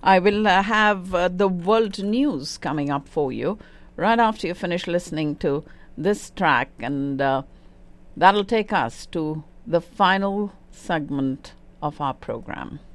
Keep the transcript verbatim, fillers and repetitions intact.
I will uh, have uh, the world news coming up for you right after you finish listening to this track, and uh, that'll take us to the final segment of our program.